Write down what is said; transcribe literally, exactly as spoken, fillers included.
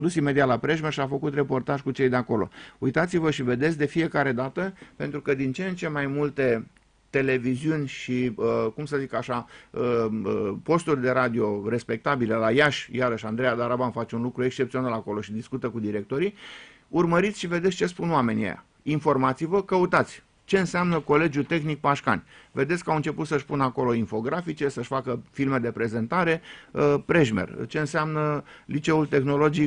dus imediat la Prejmer și a făcut reportaj cu cei de acolo. Uitați-vă și vedeți de fiecare dată, pentru că din ce în ce mai multe televiziuni și, uh, cum să zic așa, uh, uh, posturi de radio respectabile la Iași, iarăși Andreea Daraban face un lucru excepțional acolo și discută cu directorii, urmăriți și vedeți ce spun oamenii ăia. Informați-vă, căutați. Ce înseamnă Colegiul Tehnic Pașcani? Vedeți că au început să-și pună acolo infografice, să-și facă filme de prezentare, uh, Prejmer. Ce înseamnă Liceul Tehnologic